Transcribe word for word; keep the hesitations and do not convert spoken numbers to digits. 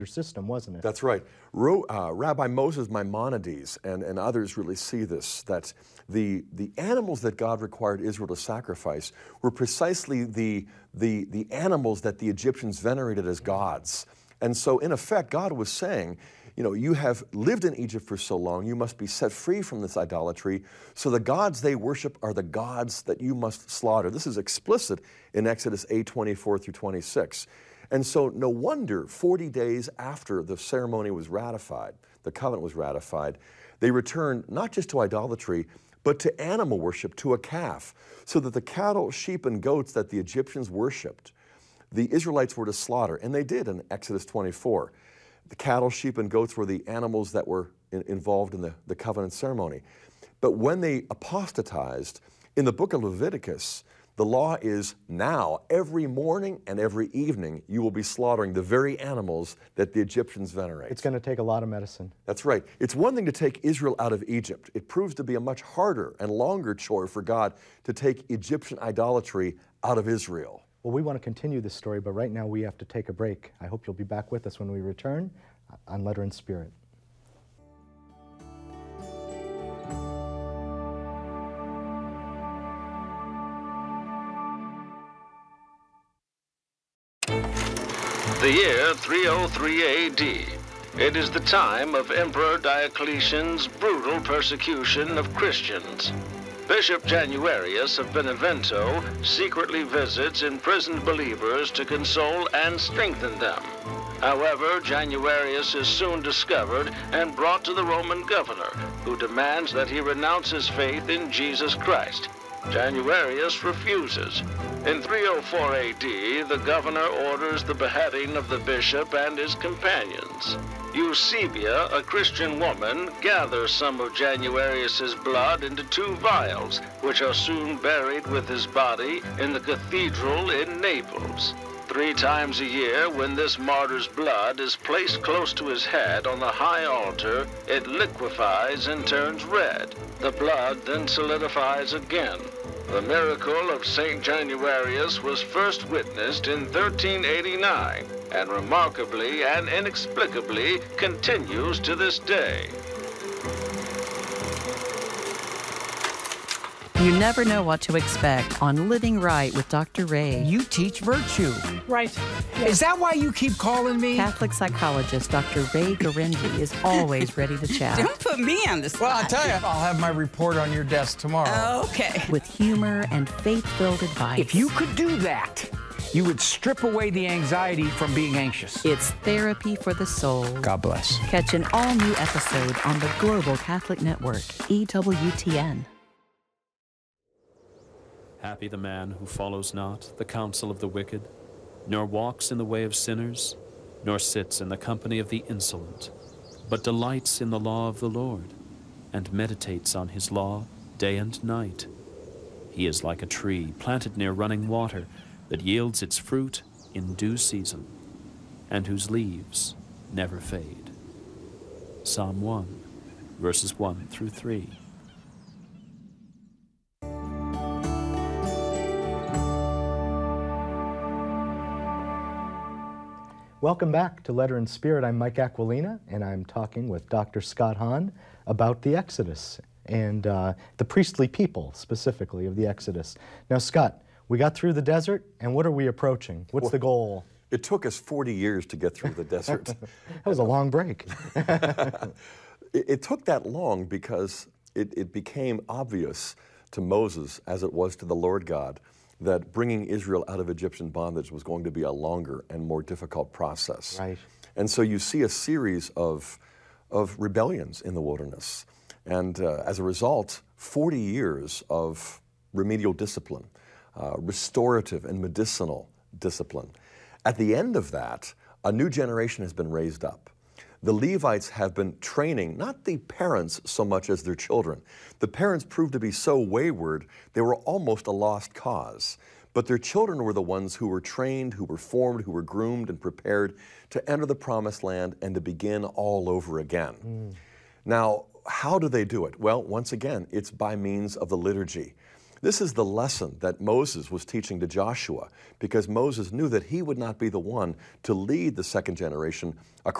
system, wasn't it? That's right. Ro, uh, Rabbi Moses Maimonides and, and others really see this, that the, the animals that God required Israel to sacrifice were precisely the, the, the animals that the Egyptians venerated as gods. And so, in effect, God was saying, you know, you have lived in Egypt for so long, you must be set free from this idolatry, so the gods they worship are the gods that you must slaughter. This is explicit in Exodus eight, twenty-four through twenty-six. And so no wonder forty days after the ceremony was ratified, the covenant was ratified, they returned not just to idolatry, but to animal worship, to a calf, so that the cattle, sheep, and goats that the Egyptians worshipped, the Israelites were to slaughter, and they did in Exodus twenty-four. The cattle, sheep, and goats were the animals that were in, involved in the, the covenant ceremony. But when they apostatized, in the book of Leviticus, the law is now, every morning and every evening, you will be slaughtering the very animals that the Egyptians venerate. It's going to take a lot of medicine. That's right. It's one thing to take Israel out of Egypt. It proves to be a much harder and longer chore for God to take Egyptian idolatry out of Israel. Well, we want to continue this story, but right now we have to take a break. I hope you'll be back with us when we return on Letter and Spirit. The year three oh three A D. It is the time of Emperor Diocletian's brutal persecution of Christians. Bishop Januarius of Benevento secretly visits imprisoned believers to console and strengthen them. However, Januarius is soon discovered and brought to the Roman governor, who demands that he renounce his faith in Jesus Christ. Januarius refuses. In three oh four A D, the governor orders the beheading of the bishop and his companions. Eusebia, a Christian woman, gathers some of Januarius's blood into two vials, which are soon buried with his body in the cathedral in Naples. Three times a year, when this martyr's blood is placed close to his head on the high altar, it liquefies and turns red. The blood then solidifies again. The miracle of Saint Januarius was first witnessed in thirteen eighty-nine, and remarkably and inexplicably continues to this day. You never know what to expect on Living Right with Doctor Ray. You teach virtue. Right. Is that why you keep calling me? Catholic psychologist Doctor Ray Garendi is always ready to chat. Don't put me on the spot. Well, I'll tell you, I'll have my report on your desk tomorrow. Okay. With humor and faith-filled advice. If you could do that, you would strip away the anxiety from being anxious. It's therapy for the soul. God bless. Catch an all-new episode on the Global Catholic Network, E W T N. Happy the man who follows not the counsel of the wicked, nor walks in the way of sinners, nor sits in the company of the insolent, but delights in the law of the Lord, and meditates on his law day and night. He is like a tree planted near running water, that yields its fruit in due season, and whose leaves never fade. Psalm one, verses one through three. Welcome back to Letter and Spirit. I'm Mike Aquilina, and I'm talking with Doctor Scott Hahn about the Exodus and uh, the priestly people, specifically, of the Exodus. Now, Scott, we got through the desert, and what are we approaching? What's well, the goal? It took us forty years to get through the desert. That was a long break. it, it took that long because it, it became obvious to Moses, as it was to the Lord God, that bringing Israel out of Egyptian bondage was going to be a longer and more difficult process. Right. And so you see a series of, of rebellions in the wilderness. And uh, as a result, forty years of remedial discipline, uh, restorative and medicinal discipline. At the end of that, a new generation has been raised up. The Levites have been training not the parents so much as their children. The parents proved to be so wayward, they were almost a lost cause. But their children were the ones who were trained, who were formed, who were groomed and prepared to enter the promised land and to begin all over again. Mm. Now, how do they do it? Well, once again, it's by means of the liturgy. This is the lesson that Moses was teaching to Joshua, because Moses knew that he would not be the one to lead the second generation across